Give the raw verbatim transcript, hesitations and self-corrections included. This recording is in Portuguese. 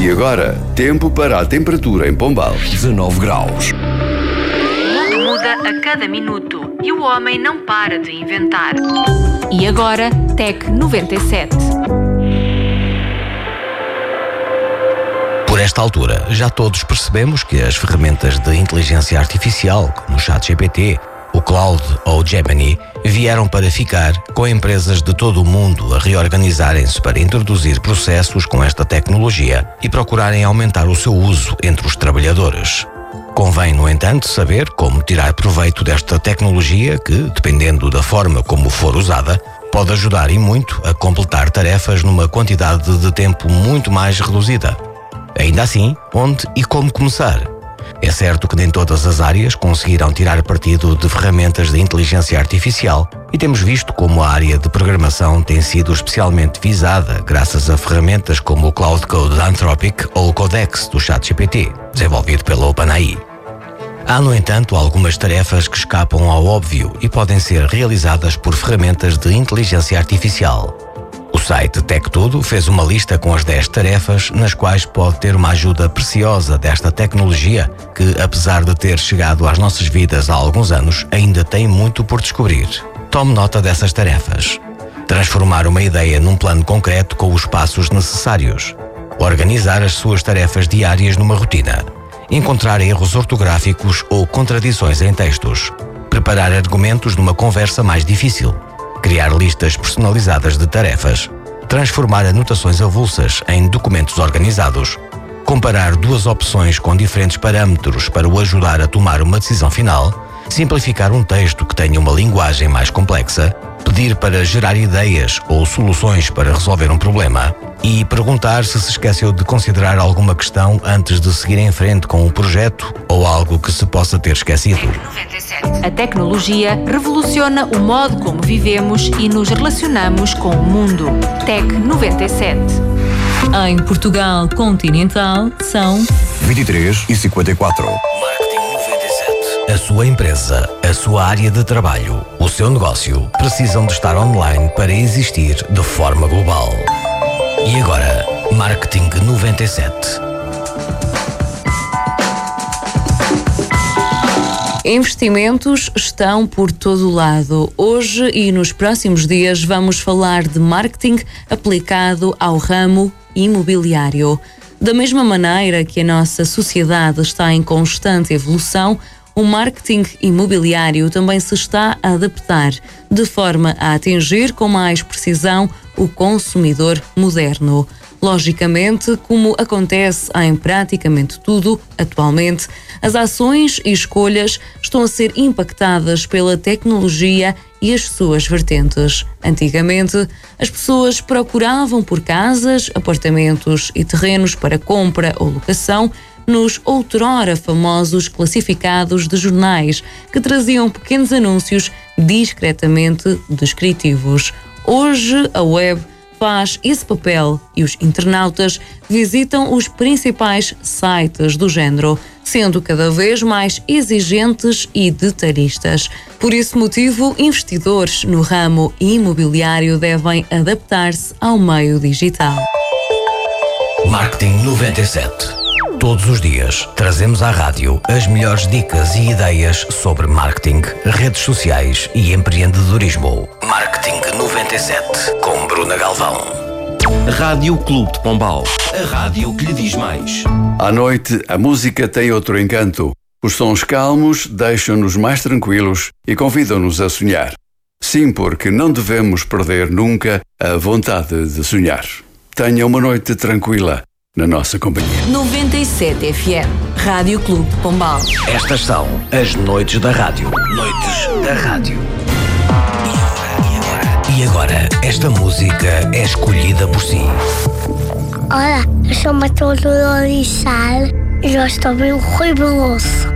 E agora, tempo para a temperatura em Pombal. dezanove graus. O mundo muda a cada minuto e o homem não para de inventar. E agora, Tec noventa e sete. Por esta altura, já todos percebemos que as ferramentas de inteligência artificial, como o ChatGPT, o Cloud ou o Gemini, vieram para ficar, com empresas de todo o mundo a reorganizarem-se para introduzir processos com esta tecnologia e procurarem aumentar o seu uso entre os trabalhadores. Convém, no entanto, saber como tirar proveito desta tecnologia que, dependendo da forma como for usada, pode ajudar e muito a completar tarefas numa quantidade de tempo muito mais reduzida. Ainda assim, onde e como começar? É certo que nem todas as áreas conseguirão tirar partido de ferramentas de inteligência artificial e temos visto como a área de programação tem sido especialmente visada graças a ferramentas como o Cloud Code da Anthropic ou o Codex do ChatGPT, desenvolvido pela OpenAI. Há, no entanto, algumas tarefas que escapam ao óbvio e podem ser realizadas por ferramentas de inteligência artificial. O site TechTudo fez uma lista com as dez tarefas nas quais pode ter uma ajuda preciosa desta tecnologia que, apesar de ter chegado às nossas vidas há alguns anos, ainda tem muito por descobrir. Tome nota dessas tarefas. Transformar uma ideia num plano concreto com os passos necessários. Organizar as suas tarefas diárias numa rotina. Encontrar erros ortográficos ou contradições em textos. Preparar argumentos numa conversa mais difícil. Criar listas personalizadas de tarefas, transformar anotações avulsas em documentos organizados, comparar duas opções com diferentes parâmetros para o ajudar a tomar uma decisão final, simplificar um texto que tenha uma linguagem mais complexa, pedir para gerar ideias ou soluções para resolver um problema e perguntar se se esqueceu de considerar alguma questão antes de seguir em frente com o projeto ou algo que se possa ter esquecido. A tecnologia revoluciona o modo como vivemos e nos relacionamos com o mundo. Tec noventa e sete. Em Portugal continental são vinte e três e cinquenta e quatro. Marketing noventa e sete. A sua empresa, a sua área de trabalho, o seu negócio precisam de estar online para existir de forma global. E agora, Marketing noventa e sete. Investimentos estão por todo o lado. Hoje e nos próximos dias vamos falar de marketing aplicado ao ramo imobiliário. Da mesma maneira que a nossa sociedade está em constante evolução, o marketing imobiliário também se está a adaptar, de forma a atingir com mais precisão o consumidor moderno. Logicamente, como acontece em praticamente tudo atualmente, as ações e escolhas estão a ser impactadas pela tecnologia e as suas vertentes. Antigamente, as pessoas procuravam por casas, apartamentos e terrenos para compra ou locação nos outrora famosos classificados de jornais, que traziam pequenos anúncios discretamente descritivos. Hoje, a web faz esse papel e os internautas visitam os principais sites do género, sendo cada vez mais exigentes e detalhistas. Por esse motivo, investidores no ramo imobiliário devem adaptar-se ao meio digital. Marketing noventa e sete. Todos os dias trazemos à rádio as melhores dicas e ideias sobre marketing, redes sociais e empreendedorismo. Marketing noventa e sete, com Bruna Galvão. Rádio Clube de Pombal. A rádio que lhe diz mais. À noite, a música tem outro encanto. Os sons calmos deixam-nos mais tranquilos e convidam-nos a sonhar. Sim, porque não devemos perder nunca a vontade de sonhar. Tenha uma noite tranquila na nossa companhia. noventa e sete F M, Rádio Clube de Pombal. Estas são as noites da rádio. Noites da rádio. E agora, esta música é escolhida por si. Olá, eu sou Matheus Lorissal e eu estou bem Rui Veloso.